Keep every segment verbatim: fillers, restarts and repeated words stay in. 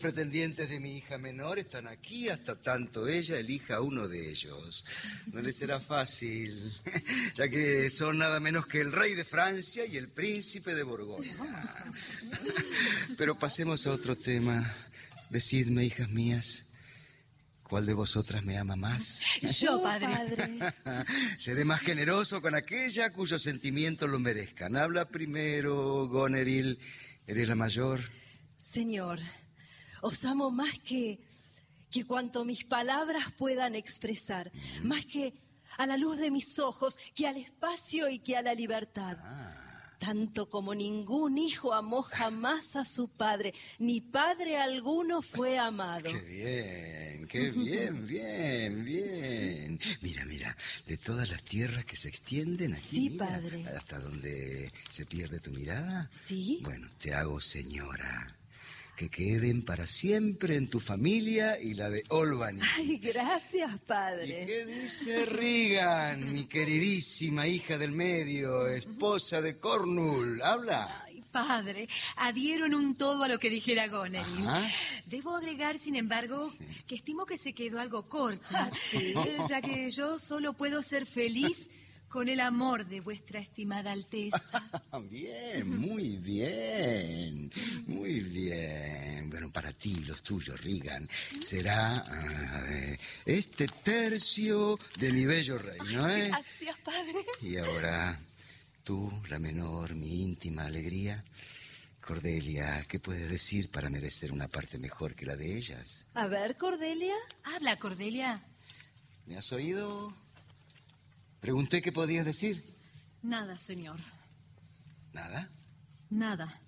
pretendientes de mi hija menor están aquí hasta tanto ella elija a uno de ellos. No le será fácil, ya que son nada menos que el rey de Francia y el príncipe de Borgoña. Pero pasemos a otro tema. Decidme, hijas mías, ¿cuál de vosotras me ama más? Yo, padre. Seré más generoso con aquella cuyos sentimientos lo merezcan. Habla primero, Goneril. ¿Eres la mayor? Señor, os amo más que, que cuanto mis palabras puedan expresar, mm. más que a la luz de mis ojos, que al espacio y que a la libertad. Ah. Tanto como ningún hijo amó jamás a su padre, ni padre alguno fue amado. ¡Qué bien, qué bien, bien, bien! Mira, mira, de todas las tierras que se extienden aquí, sí, mira, padre. hasta donde se pierde tu mirada. Sí. Bueno, te hago señora. Que queden para siempre en tu familia y la de Albany. Ay, gracias, padre. ¿Y qué dice Regan, mi queridísima hija del medio, esposa de Cornwall? ¿Habla? Ay, padre, adhiero en un todo a lo que dijera Goneril. Debo agregar, sin embargo, sí. que estimo que se quedó algo corta, sí. ya que yo solo puedo ser feliz con el amor de vuestra estimada Alteza. Bien, muy bien, muy bien. Bueno, para ti, los tuyos, Regan, será uh, este tercio de mi bello reino, ¿eh? Gracias, padre. Y ahora, tú, la menor, mi íntima alegría. Cordelia, ¿qué puedes decir para merecer una parte mejor que la de ellas? A ver, Cordelia. Habla, Cordelia. ¿Me has oído? Pregunté qué podías decir. Nada, señor. ¿Nada? Nada.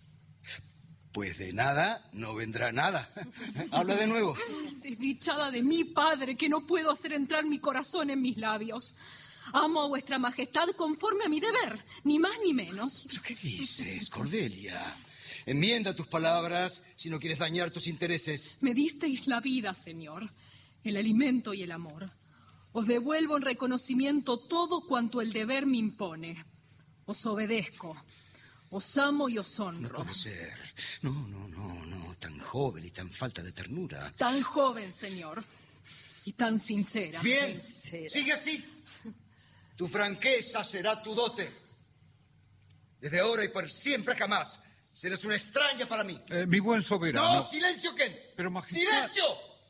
Pues de nada no vendrá nada. Habla de nuevo. Desdichada de mí, padre, que no puedo hacer entrar mi corazón en mis labios. Amo a vuestra majestad conforme a mi deber, ni más ni menos. ¿Pero qué dices, Cordelia? Enmienda tus palabras si no quieres dañar tus intereses. Me disteis la vida, señor, el alimento y el amor. Os devuelvo en reconocimiento todo cuanto el deber me impone. Os obedezco, os amo y os honro. No puede ser. No, no, no, no. Tan joven y tan falta de ternura. Tan joven, señor, y tan sincera. Bien, sincera. Sigue así. Tu franqueza será tu dote. Desde ahora y por siempre jamás serás una extraña para mí. Eh, mi buen soberano. No, silencio, Ken. Pero, majestad... ¡Silencio!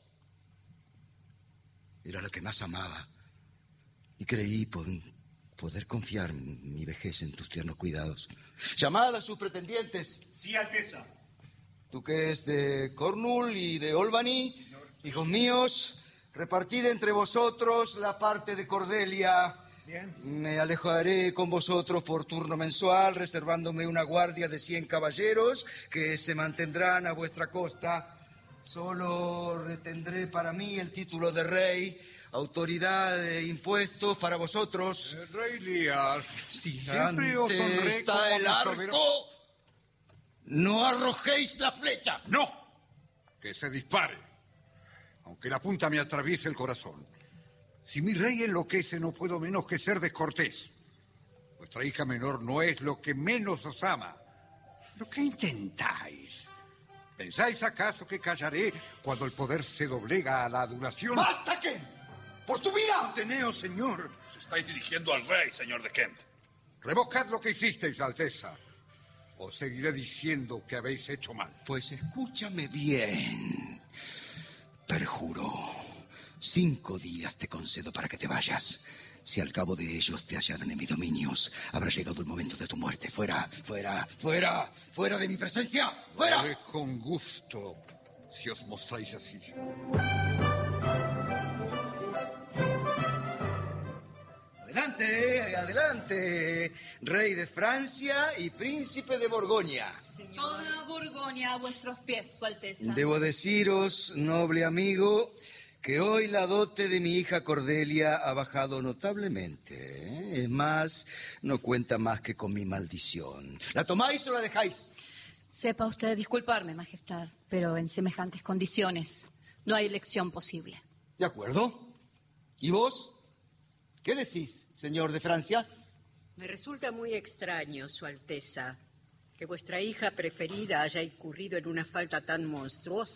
Era lo que más amaba. Y creí pod- poder confiar mi vejez en tus tiernos cuidados. Llamad a sus pretendientes. Sí, Alteza. Tú que es de Cornwall y de Albany, hijos míos, repartid entre vosotros la parte de Cordelia. Bien. Me alejaré con vosotros por turno mensual, reservándome una guardia de cien caballeros que se mantendrán a vuestra costa. Solo retendré para mí el título de rey, autoridad de impuestos para vosotros. El rey Lear, Si siempre os honré como está el mi arco, soberano. no arrojéis la flecha. ¡No! Que se dispare, aunque la punta me atraviese el corazón. Si mi rey enloquece, no puedo menos que ser descortés. Vuestra hija menor no es lo que menos os ama. ¿Pero qué intentáis? ¿Pensáis acaso que callaré cuando el poder se doblega a la adulación? ¡Basta, Ken! ¡Por tu vida! Teneo, señor. Os estáis dirigiendo al rey, señor de Kent. Revocad lo que hicisteis, Alteza. Os seguiré diciendo que habéis hecho mal. Pues escúchame bien. Perjuro. Cinco días te concedo para que te vayas. Si al cabo de ellos te hallaran en mis dominios, habrá llegado el momento de tu muerte. Fuera, fuera, fuera, fuera de mi presencia. ¡Fuera! Lo haré con gusto si os mostráis así. Adelante, adelante. Rey de Francia y príncipe de Borgoña. Toda Borgoña a vuestros pies, Su Alteza. Debo deciros, noble amigo, que hoy la dote de mi hija Cordelia ha bajado notablemente, ¿eh? Es más, no cuenta más que con mi maldición. ¿La tomáis o la dejáis? Sepa usted disculparme, majestad, pero en semejantes condiciones no hay elección posible. De acuerdo. ¿Y vos? ¿Qué decís, señor de Francia? Me resulta muy extraño, Su Alteza, Que vuestra hija preferida haya incurrido en una falta tan monstruosa